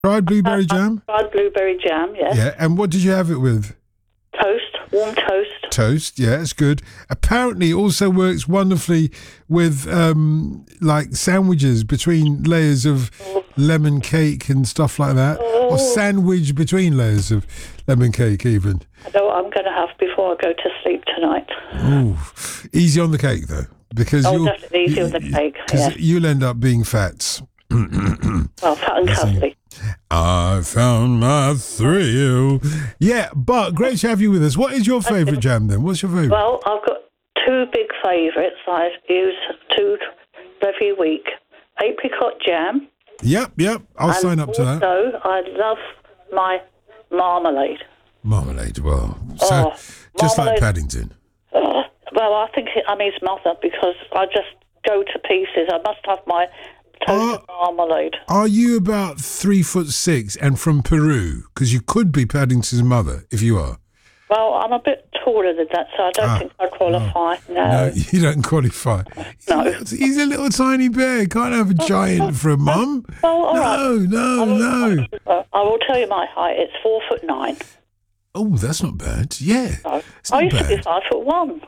Fried blueberry jam? Fried blueberry jam, yes. Yeah, and what did you have it with? Toast, warm toast. Toast, yeah, it's good. Apparently it also works wonderfully with like sandwiches between layers of lemon cake and stuff like that. Or sandwich between layers of lemon cake even. I know what I'm going to have before I go to sleep tonight. Ooh, easy on the cake though. Because definitely easy on the cake, yes. You'll end up being fats. Well, fat and cuddly. I found my thrill. Yeah, but great to have you with us. What is your favourite jam then? What's your favourite? Well, I've got two big favourites. I use two every week. Apricot jam. Yep. I'll sign up to that. Also, I love my marmalade. Marmalade, well. So, just like Paddington. Well, I think I'm his mother because I just go to pieces. I must have my toasted marmalade. Are you about 3'6" and from Peru? Because you could be Paddington's mother if you are. Well, I'm a bit taller than that, so I don't think I qualify. No, you don't qualify. No. He's a little tiny bear. Can't have a giant for a mum. Well, all right. No. I will tell you my height. It's 4'9". Oh, that's not bad. Yeah. No. It's not I used bad. to be 5'1".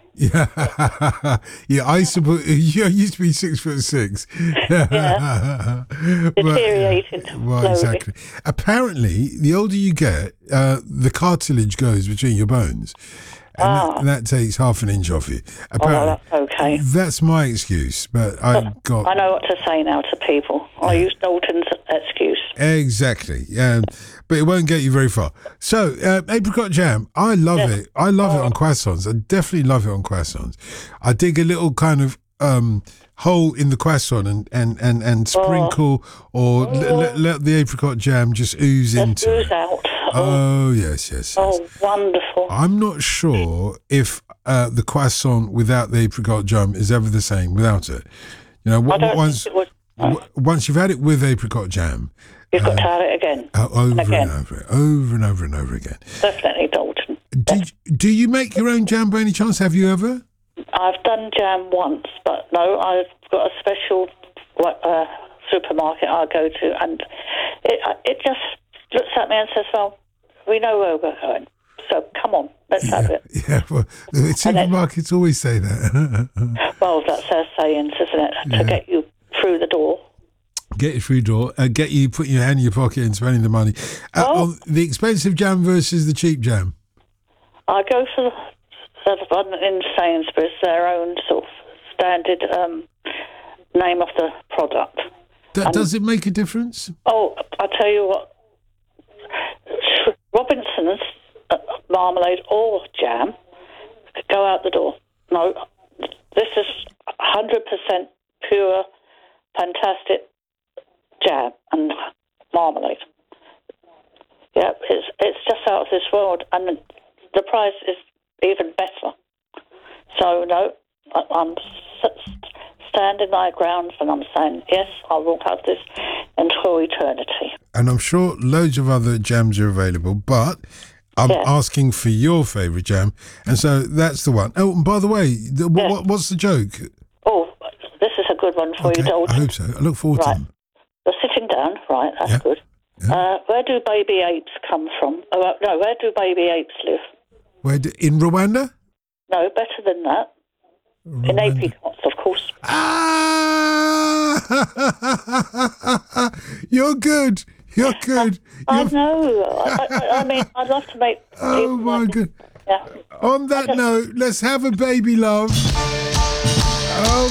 Yeah. I suppose you used to be 6'6". Yeah. Deteriorated Well, slowly. exactly. Apparently, the older you get, the cartilage goes between your bones. And that takes half an inch off you. Apparently, that's okay. That's my excuse, but I know what to say now to people. I use Dalton's excuse. Exactly. But it won't get you very far. So, apricot jam, I love it. I love it on croissants. I definitely love it on croissants. I dig a little kind of hole in the croissant and sprinkle or let the apricot jam just ooze into Ooze it. out. Oh, yes. Oh, wonderful. I'm not sure if the croissant without the apricot jam is ever the same without it. You know, once you've had it with apricot jam, you've got to have it again. Over and over again. Definitely Dalton. Do you make your own jam by any chance? Have you ever? I've done jam once, but no, I've got a special supermarket I go to, and it just looks at me and says, well, we know where we're going, so come on, let's have it. Yeah, well, the supermarkets always say that. Well, that's their sayings, isn't it? To get you through the door. Get you through the door, get you putting your hand in your pocket and spending the money. On the expensive jam versus the cheap jam? I go for the one in Sainsbury's, their own sort of standard name of the product. Does it make a difference? Oh, I tell you what, Robinson's marmalade or jam go out the door. No, this is 100% pure, fantastic jam and marmalade. Yeah, it's just out of this world, and the price is even better. So no, I'm standing my grounds, and I'm saying yes, I will have this until eternity. And I'm sure loads of other jams are available, but I'm asking for your favourite jam, and so that's the one. Oh, and by the way, what's the joke? Oh, this is a good one for you, Dalton. I hope so. I look forward to them. You're sitting down, right, that's good. Yeah. Where do baby apes come from? Oh, no, where do baby apes live? In Rwanda? No, better than that. Rwanda. In apricots, of course. You're good. I know. I mean, I'd love to make... Oh, my God. Yeah. On that note, let's have a baby love. Oh,